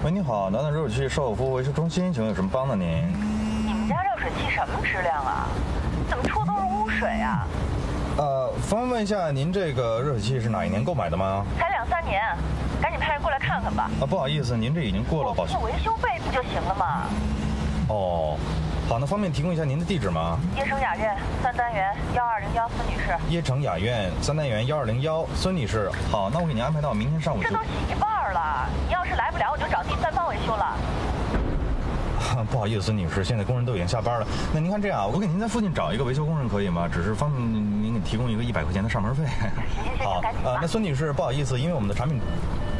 喂，你好，暖暖热水器售后服务维修中心，请问有什么帮的您？ 你们家热水器什么质量啊？怎么出都是污水啊？ 方便问一下，您这个热水器是哪一年购买的吗？ 才2、3年，赶紧派人过来看看吧。 不好意思，您这已经过了保修。 我付维修费不就行了吗？ 哦，好，那方便提供一下您的地址吗？ 椰城雅苑3单元1201孙女士。 椰城雅苑3单元1201孙女士。好，那我给您安排到明天上午9。 这都洗一半了，你要是来不了，我就找第三方维修了。 不好意思，孙女士，现在工人都已经下班了。那您看这样，我给您在附近找一个维修工人可以吗？只是方便您给提供一个100块钱的上门费。 行， 好， 赶紧吧。 那孙女士，不好意思，因为我们的产品。